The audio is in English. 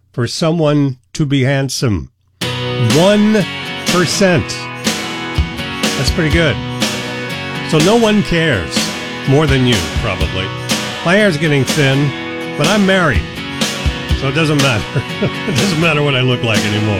for someone to be handsome. 1%. That's pretty good. So no one cares more than you, probably. My hair's getting thin, but I'm married, so it doesn't matter. It doesn't matter what I look like anymore.